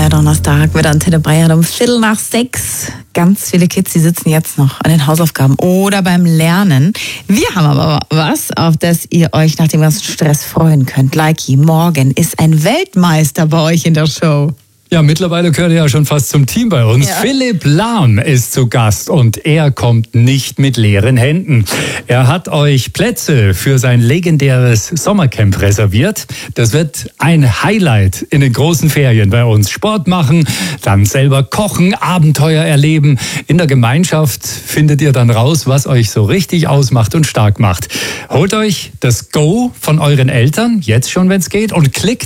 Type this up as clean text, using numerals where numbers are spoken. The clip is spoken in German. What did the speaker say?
Donnerstag mit Antenne Bayern um 5:15. Ganz viele Kids, die sitzen jetzt noch an den Hausaufgaben oder beim Lernen. Wir haben aber was, auf das ihr euch nach dem ganzen Stress freuen könnt. Leiki, morgen ist ein Weltmeister bei euch in der Show. Ja, mittlerweile gehört er ja schon fast zum Team bei uns. Ja. Philipp Lahm ist zu Gast und er kommt nicht mit leeren Händen. Er hat euch Plätze für sein legendäres Sommercamp reserviert. Das wird ein Highlight in den großen Ferien bei uns. Sport machen, dann selber kochen, Abenteuer erleben. In der Gemeinschaft findet ihr dann raus, was euch so richtig ausmacht und stark macht. Holt euch das Go von euren Eltern, jetzt schon, wenn es geht, und klickt